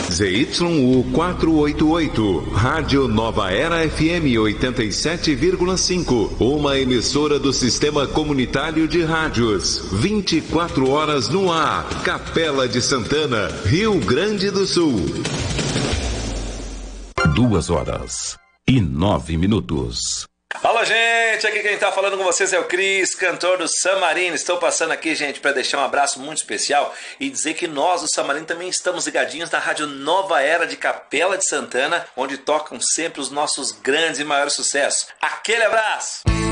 ZYU 488, Rádio Nova Era FM 87,5, uma emissora do Sistema Comunitário de Rádios, 24 horas no ar, Capela de Santana, Rio Grande do Sul. 2h09. Alô, gente, aqui quem tá falando com vocês é o Cris, cantor do Samarino. Estou passando aqui, gente, para deixar um abraço muito especial e dizer que nós, do Samarino, também estamos ligadinhos na Rádio Nova Era de Capela de Santana, onde tocam sempre os nossos grandes e maiores sucessos. Aquele abraço!